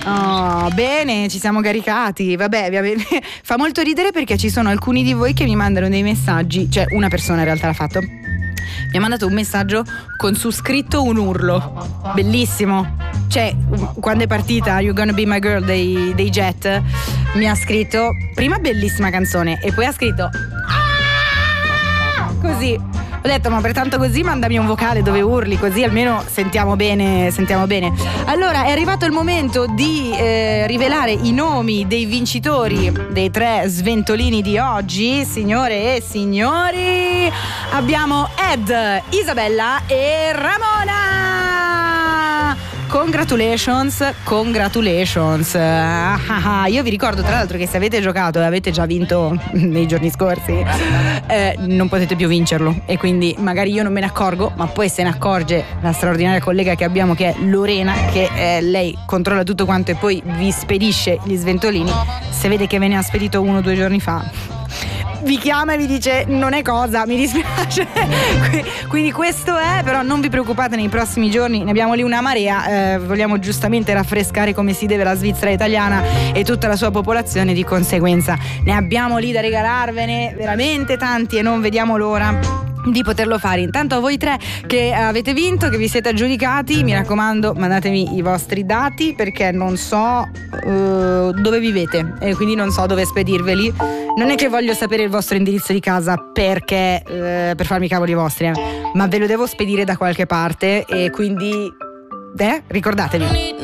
Oh, bene, ci siamo caricati. Vabbè, fa molto ridere perché ci sono alcuni di voi che mi mandano dei messaggi. Cioè, una persona in realtà l'ha fatto. Mi ha mandato un messaggio con su scritto un urlo. Bellissimo. Cioè, quando è partita You're Gonna Be My Girl dei Jet, mi ha scritto prima bellissima canzone e poi ha scritto così. Ho detto, ma pertanto così mandami un vocale dove urli, così almeno sentiamo bene. Allora, è arrivato il momento di rivelare i nomi dei vincitori dei 3 sventolini di oggi. Signore e signori, abbiamo Ed, Isabella e Ramona. Congratulations. Io vi ricordo tra l'altro che se avete giocato e avete già vinto nei giorni scorsi, non potete più vincerlo, e quindi magari io non me ne accorgo, ma poi se ne accorge la straordinaria collega che abbiamo, che è Lorena, che lei controlla tutto quanto e poi vi spedisce gli sventolini. Se vede che ve ne ha spedito 1 o 2 giorni fa, vi chiama e vi dice non è cosa, mi dispiace. Quindi questo è, però non vi preoccupate, nei prossimi giorni ne abbiamo lì una marea. Vogliamo giustamente raffrescare come si deve la Svizzera italiana e tutta la sua popolazione, di conseguenza ne abbiamo lì da regalarvene veramente tanti e non vediamo l'ora di poterlo fare. Intanto a voi 3 che avete vinto, che vi siete aggiudicati, mi raccomando, mandatemi i vostri dati, perché non so dove vivete e quindi non so dove spedirveli. Non è che voglio sapere il vostro indirizzo di casa perché per farmi i cavoli vostri, ma ve lo devo spedire da qualche parte, e quindi ricordatevi.